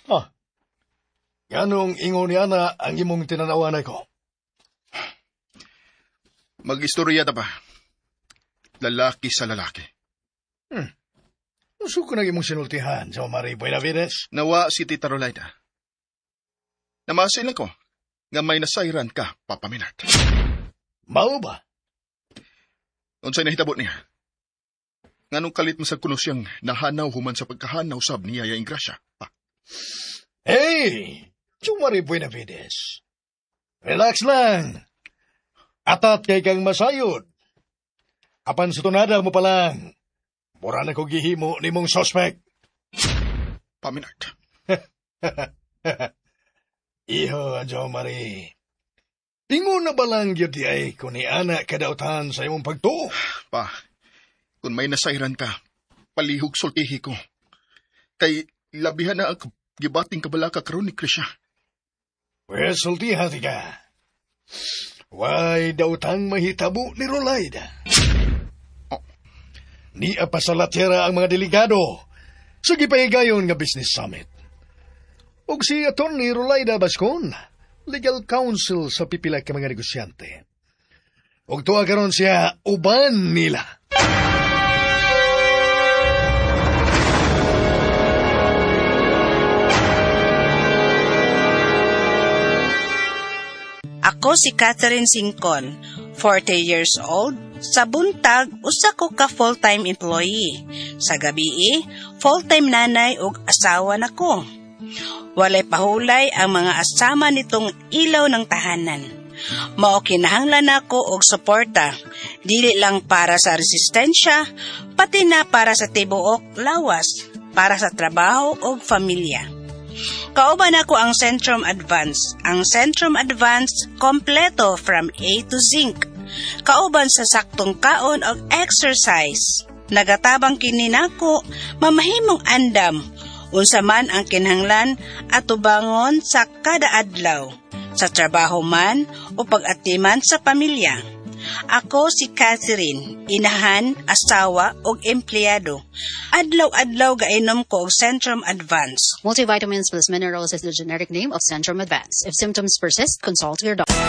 Ha? Ganong ingon niya na ang imong tinanawanay ko? Mag-istorya ta pa. Lalaki sa lalaki. Uso ko na imong sinultihan, Jo Marie Buenavides. Nawa si Tita Rolaida. Namasin lang ko nga may nasayran ka, Papa Minard. Mao ba? Unsay nahitabo niya? Nganong kalit mo sa kuno siyang nahanaw human sa pagkahanaw sab niya yaing grasya, pa? Hey! Jo Marie Buenavides. Relax lang. Atat kay kang masayod. Apan sa tunada mo pa lang. Mura na ko gihimo ni mong suspect. Pa Minard. Iho, Jo Marie. Ingon na ba lang yun di ay kung ni anak kadautan sa imong pagtuo? Pa, kung may nasayran ka, palihog sultihi ko. Kay labihan na ang gibating kabalaka karon ni Krisya. Well, sultihan ka. Why dautang mahitabo ni Rolaida? Ni apasalatyera ang mga delegado sa gipahigayon nga business summit. Og si Atty. Rolaida Bascon, legal counsel sa pipila ka mga negosyante. Og tuwa karon siya uban nila. Ako si Catherine Singcon, 40 years old. Sa buntag, usa ko ka full-time employee. Sa gabi, full-time nanay ug asawa nako. Walay pahulay ang mga asama nitong ilaw ng tahanan. Mao kinahanglan nako og suporta, dili lang para sa resistensya, pati na para sa tibuok lawas, para sa trabaho ug pamilya. Kauban ako ang Centrum Advance. Ang Centrum Advance kompleto from A to Zinc. Kauban sa saktong kaon og exercise. Nagatabang kini nako mamahimong andam. Unsa man ang kinahanglan at tubangon sa kada adlaw. Sa trabaho man o pag-atiman sa pamilya. Ako si Catherine, inahan, asawa ug empleyado. Adlaw-adlaw gainom ko og Centrum Advance. Multivitamins plus minerals is the generic name of Centrum Advance. If symptoms persist, consult your doctor.